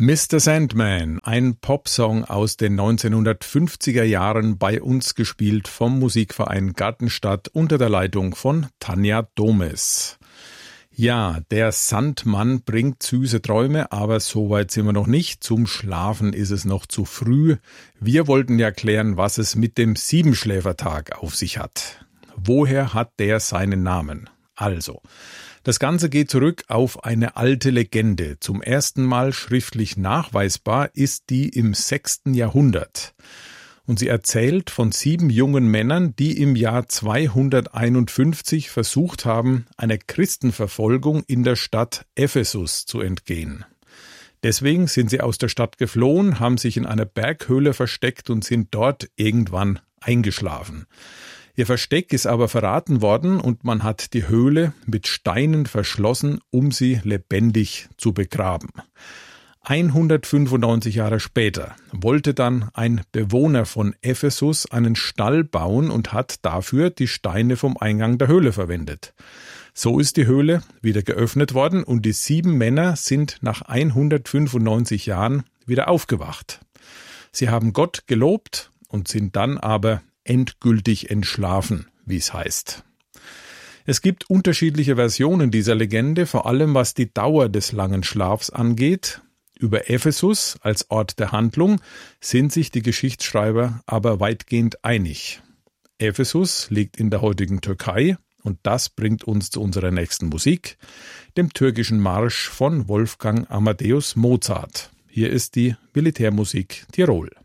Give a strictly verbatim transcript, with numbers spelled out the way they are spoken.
Mister Sandman, ein Popsong aus den neunzehnhundertfünfziger Jahren, bei uns gespielt vom Musikverein Gartenstadt unter der Leitung von Tanja Domes. Ja, der Sandmann bringt süße Träume, aber so weit sind wir noch nicht. Zum Schlafen ist es noch zu früh. Wir wollten ja klären, was es mit dem Siebenschläfertag auf sich hat. Woher hat der seinen Namen? Also, das Ganze geht zurück auf eine alte Legende. Zum ersten Mal schriftlich nachweisbar ist die im sechsten Jahrhundert. Und sie erzählt von sieben jungen Männern, die im Jahr zweihunderteinundfünfzig versucht haben, einer Christenverfolgung in der Stadt Ephesus zu entgehen. Deswegen sind sie aus der Stadt geflohen, haben sich in einer Berghöhle versteckt und sind dort irgendwann eingeschlafen. Ihr Versteck ist aber verraten worden und man hat die Höhle mit Steinen verschlossen, um sie lebendig zu begraben. hundertfünfundneunzig Jahre später wollte dann ein Bewohner von Ephesus einen Stall bauen und hat dafür die Steine vom Eingang der Höhle verwendet. So ist die Höhle wieder geöffnet worden und die sieben Männer sind nach hundertfünfundneunzig Jahren wieder aufgewacht. Sie haben Gott gelobt und sind dann aber endgültig entschlafen, wie es heißt. Es gibt unterschiedliche Versionen dieser Legende, vor allem was die Dauer des langen Schlafs angeht. Über Ephesus als Ort der Handlung sind sich die Geschichtsschreiber aber weitgehend einig. Ephesus liegt in der heutigen Türkei und das bringt uns zu unserer nächsten Musik, dem türkischen Marsch von Wolfgang Amadeus Mozart. Hier ist die Militärmusik Tirol.